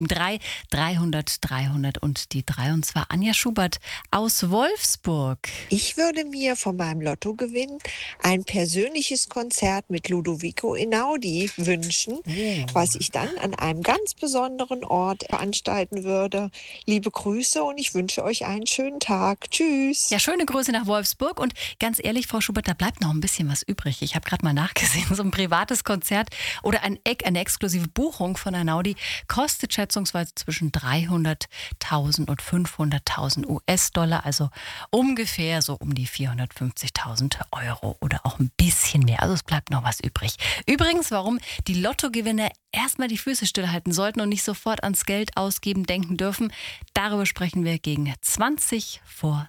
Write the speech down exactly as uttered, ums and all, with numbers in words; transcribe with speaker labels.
Speaker 1: drei dreihundert dreihundert und die drei. Und zwar Anja Schubert aus Wolfsburg.
Speaker 2: Ich würde mir von meinem Lottogewinn ein persönliches Konzert mit Ludovico Einaudi wünschen,
Speaker 1: Oh.
Speaker 2: was ich dann an einem ganz besonderen Ort veranstalten würde. Liebe Grüße und ich wünsche euch einen schönen Tag. Tschüss.
Speaker 1: Ja, schöne Grüße nach Wolfsburg. Und ganz ehrlich, Frau Schubert, da bleibt noch ein bisschen was übrig. Ich habe gerade mal nachgesehen, so ein privates Konzert oder ein, eine exklusive Buchung von Einaudi kostet schätzungsweise zwischen dreihunderttausend und fünfhunderttausend U S-Dollar, also ungefähr so um die vierhundertfünfzigtausend Euro oder auch ein bisschen mehr. Also es bleibt noch was übrig. Übrigens, warum die Lottogewinner erstmal die Füße stillhalten sollten und nicht sofort ans Geld ausgeben denken dürfen, darüber sprechen wir gegen zwanzig vor